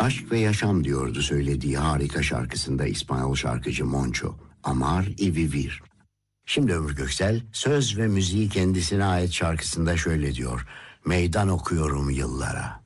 Aşk ve yaşam diyordu söylediği harika şarkısında İspanyol şarkıcı Moncho. Amar y vivir. Şimdi Ömür Göksel söz ve müziği kendisine ait şarkısında şöyle diyor. Meydan okuyorum yıllara.